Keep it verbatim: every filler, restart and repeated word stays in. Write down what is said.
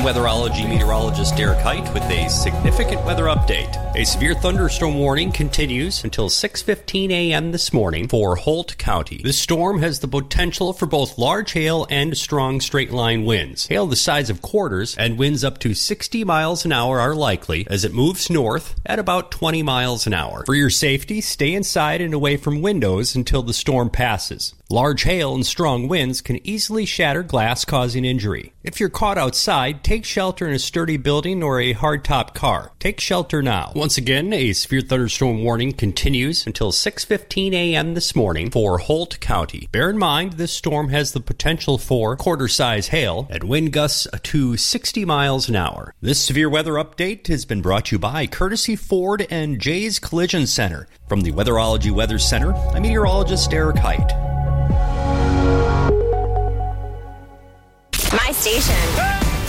I'm weatherology meteorologist Derek Height with a significant weather update. A severe thunderstorm warning continues until six fifteen a.m. this morning for Holt County. This storm has the potential for both large hail and strong straight-line winds. Hail the size of quarters and winds up to sixty miles an hour are likely as it moves north at about twenty miles an hour. For your safety, stay inside and away from windows until the storm passes. Large hail and strong winds can easily shatter glass, causing injury. If you're caught outside, take shelter in a sturdy building or a hardtop car. Take shelter now. Once again, a severe thunderstorm warning continues until six fifteen a.m. this morning for Holt County. Bear in mind, this storm has the potential for quarter-size hail and wind gusts to sixty miles an hour. This severe weather update has been brought to you by Courtesy Ford and Jay's Collision Center. From the Weatherology Weather Center, I'm meteorologist Derek Height. My station.